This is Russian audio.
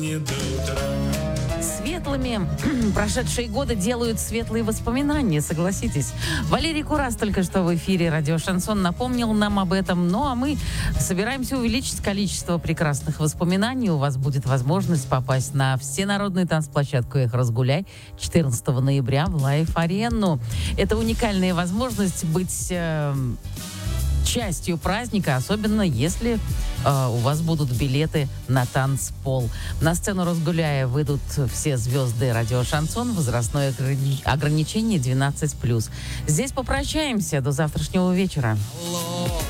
Светлыми прошедшие годы делают светлые воспоминания, согласитесь. Валерий Курас только что в эфире «Радио Шансон» напомнил нам об этом. Ну, а мы собираемся увеличить количество прекрасных воспоминаний. У вас будет возможность попасть на всенародную танцплощадку «Эх, разгуляй» 14 ноября в Лайф-арену. Это уникальная возможность быть частью праздника, особенно если у вас будут билеты на танцпол. На сцену «Разгуляя» выйдут все звезды радио «Шансон». Возрастное ограничение 12+. Здесь попрощаемся. До завтрашнего вечера.